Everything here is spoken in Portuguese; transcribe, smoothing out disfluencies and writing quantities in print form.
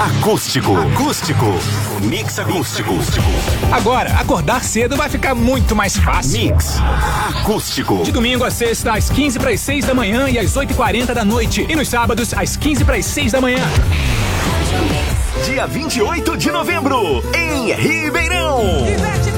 Acústico. Mix acústico. Agora, acordar cedo vai ficar muito mais fácil. Mix acústico. De domingo a sexta, às 15:06 da manhã e às 8:40 da noite. E nos sábados, às 15:06 da manhã. Dia 28 de novembro, em Ribeirão.